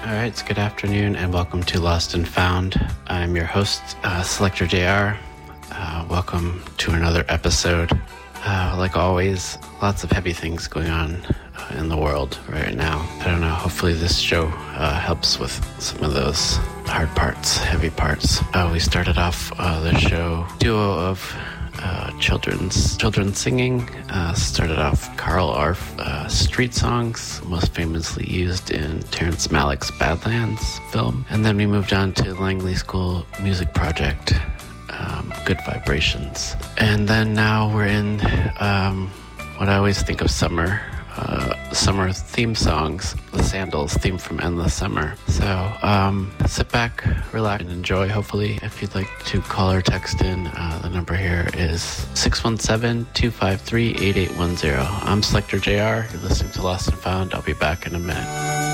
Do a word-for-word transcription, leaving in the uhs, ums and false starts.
All right, it's good afternoon and welcome to Lost and Found. I'm your host, uh, Selector J R. Uh, welcome to another episode. Uh, like always, lots of heavy things going on uh, in the world right now. I don't know, hopefully this show uh, helps with some of those hard parts, heavy parts. Uh, we started off uh, the show duo of uh, children's children singing. Uh, started off Carl Orff, uh, Street Songs, most famously used in Terrence Malick's Badlands film. And then we moved on to Langley School Music Project, um, Good Vibrations. And then now we're in um, what I always think of summer, uh, summer theme songs, the Sandals theme from Endless Summer. So um, sit back, relax, and enjoy, hopefully. If you'd like to call or text in, uh, the number here is six one seven, two five three, eight eight one zero. I'm Selector J R. You're listening to Lost and Found. I'll be back in a minute.